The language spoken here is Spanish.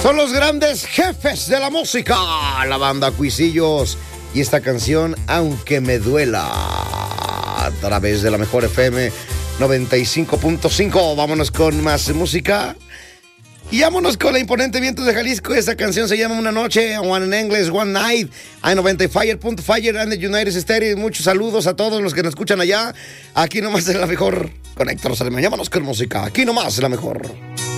Son los grandes jefes de la música, la banda Cuisillos. Y esta canción, Aunque me duela, a través de la mejor FM 95.5. Vámonos con más música. Y vámonos con la imponente Vientos de Jalisco. Esta canción se llama Una Noche, One in English, One Night. I-90 Fire and the United States. Muchos saludos a todos los que nos escuchan allá. Aquí nomás es la mejor. Conéctanos a la mañana. Vámonos con música. Aquí nomás es la mejor.